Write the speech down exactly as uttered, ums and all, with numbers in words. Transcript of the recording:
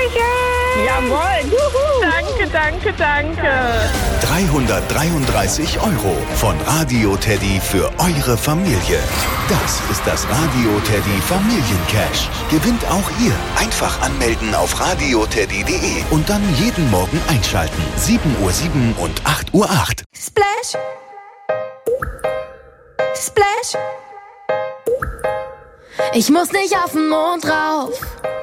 Hallöchen! Jawohl! Juhu. Danke, danke, danke! dreihundertdreiunddreißig Euro von Radio Teddy für eure Familie. Das ist das Radio Teddy Familiencash. Gewinnt auch ihr. Einfach anmelden auf radioteddy punkt de und dann jeden Morgen einschalten. sieben Uhr sieben und acht Uhr acht. Splash! Splash! Ich muss nicht auf den Mond rauf.